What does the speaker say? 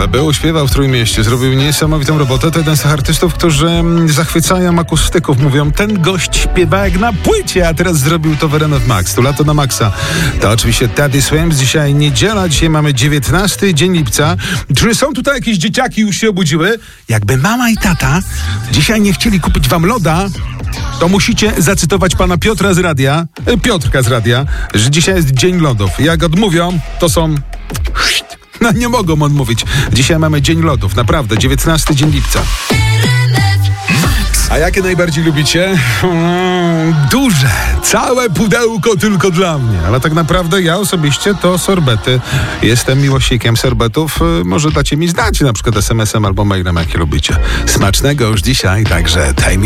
Był, śpiewał w Trójmieście, zrobił niesamowitą robotę. To jeden z tych artystów, którzy zachwycają akustyków. Mówią, ten gość śpiewa jak na płycie, a teraz zrobił to w RMF Max. Tu lato na maksa. To oczywiście Teddy Swims. Dzisiaj niedziela, dzisiaj mamy 19 dzień lipca. Czy są tutaj jakieś dzieciaki, już się obudziły? Jakby mama i tata dzisiaj nie chcieli kupić wam loda, to musicie zacytować pana Piotrka z radia, że dzisiaj jest dzień lodów. Jak odmówią, to są... No nie mogą odmówić. Dzisiaj mamy dzień lodów, naprawdę, 19 dzień lipca. A jakie najbardziej lubicie? Duże, całe pudełko tylko dla mnie. Ale tak naprawdę ja osobiście to sorbety. Jestem miłośnikiem sorbetów. Może dacie mi znać, na przykład SMS-em albo mailem, jakie lubicie. Smacznego już dzisiaj, także